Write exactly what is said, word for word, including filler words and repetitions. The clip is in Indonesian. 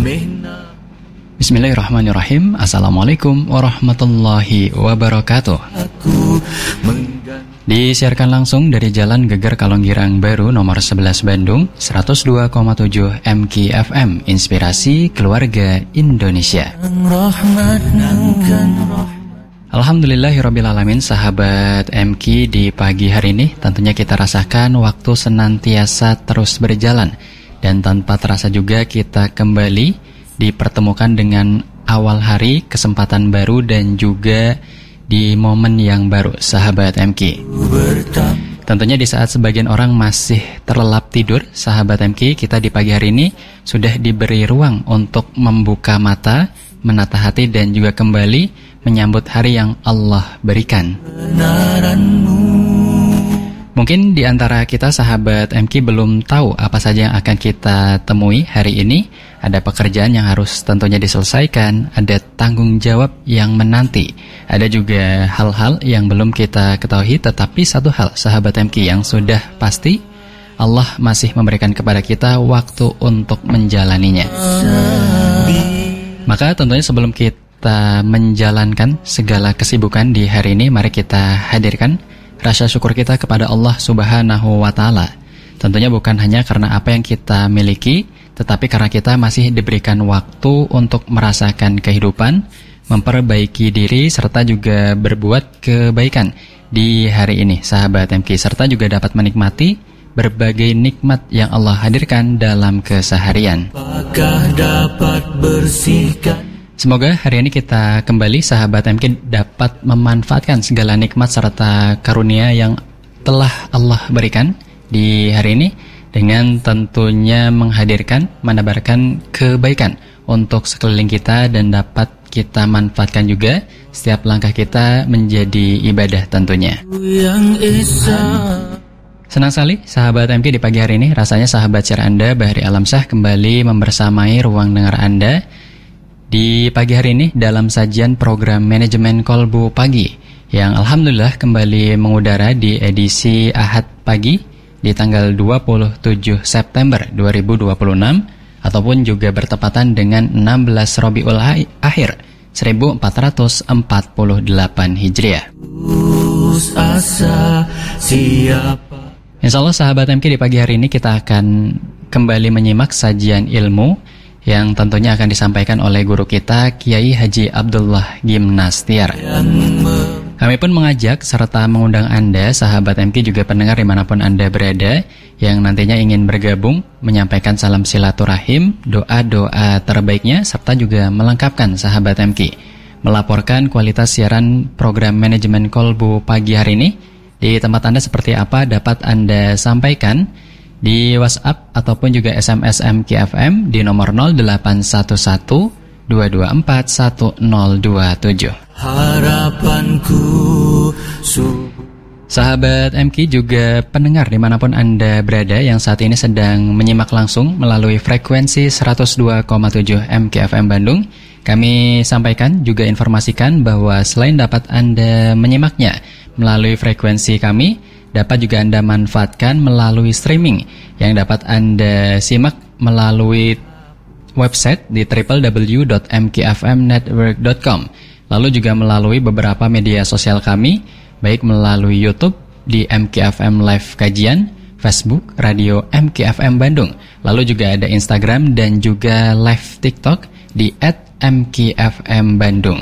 Bismillahirrahmanirrahim. Assalamualaikum warahmatullahi wabarakatuh. Disiarkan langsung dari Jalan Geger Kalonggirang Baru nomor sebelas Bandung, seratus dua koma tujuh M K F M, Inspirasi Keluarga Indonesia. Alhamdulillahirrabbilalamin, sahabat M K, di pagi hari ini tentunya kita rasakan waktu senantiasa terus berjalan. Dan tanpa terasa juga kita kembali dipertemukan dengan awal hari, kesempatan baru, dan juga di momen yang baru, sahabat M K. Tentunya di saat sebagian orang masih terlelap tidur, sahabat M K, kita di pagi hari ini sudah diberi ruang untuk membuka mata, menata hati, dan juga kembali menyambut hari yang Allah berikan. Mungkin di antara kita, sahabat M K, belum tahu apa saja yang akan kita temui hari ini. Ada pekerjaan yang harus tentunya diselesaikan, ada tanggung jawab yang menanti, ada juga hal-hal yang belum kita ketahui. Tetapi satu hal, sahabat M K, yang sudah pasti, Allah masih memberikan kepada kita waktu untuk menjalaninya. Maka tentunya sebelum kita menjalankan segala kesibukan di hari ini, mari kita hadirkan rasa syukur kita kepada Allah Subhanahu wa Ta'ala. Tentunya bukan hanya karena apa yang kita miliki, tetapi karena kita masih diberikan waktu untuk merasakan kehidupan, memperbaiki diri, serta juga berbuat kebaikan di hari ini, sahabat M K, serta juga dapat menikmati berbagai nikmat yang Allah hadirkan dalam keseharian. Apakah dapat bersihkan? Semoga hari ini kita kembali, sahabat M K, dapat memanfaatkan segala nikmat serta karunia yang telah Allah berikan di hari ini, dengan tentunya menghadirkan, menebarkan kebaikan untuk sekeliling kita, dan dapat kita manfaatkan juga setiap langkah kita menjadi ibadah tentunya. Senang sekali, sahabat M K, di pagi hari ini rasanya sahabat share Anda, Bahri Alamsyah, kembali membersamai ruang dengar Anda di pagi hari ini dalam sajian program Manajemen Kolbu Pagi yang alhamdulillah kembali mengudara di edisi Ahad pagi di tanggal dua puluh tujuh September dua ribu dua puluh enam, ataupun juga bertepatan dengan enam belas Rabiul Akhir seribu empat ratus empat puluh delapan Hijriah. Insyaallah, sahabat M K, di pagi hari ini kita akan kembali menyimak sajian ilmu yang tentunya akan disampaikan oleh guru kita, Kiai Haji Abdullah Gimnastiar. Kami pun mengajak serta mengundang Anda, sahabat M K, juga pendengar dimanapun Anda berada, yang nantinya ingin bergabung, menyampaikan salam silaturahim, doa-doa terbaiknya, serta juga melengkapkan, sahabat M K, melaporkan kualitas siaran program Manajemen Kolbu Pagi hari ini. Di tempat Anda seperti apa dapat Anda sampaikan di WhatsApp ataupun juga S M S M K F M di nomor nol delapan satu satu dua dua empat satu nol dua tujuh. Harapanku su- Sahabat M K, juga pendengar dimanapun Anda berada yang saat ini sedang menyimak langsung melalui frekuensi seratus dua koma tujuh M K F M Bandung, kami sampaikan juga informasikan bahwa selain dapat Anda menyimaknya melalui frekuensi kami, dapat juga Anda manfaatkan melalui streaming yang dapat Anda simak melalui website di w w w dot m k f m network dot com. Lalu juga melalui beberapa media sosial kami, baik melalui YouTube di M K F M Live Kajian, Facebook Radio M K F M Bandung. Lalu juga ada Instagram dan juga live TikTok di at M K F M Bandung.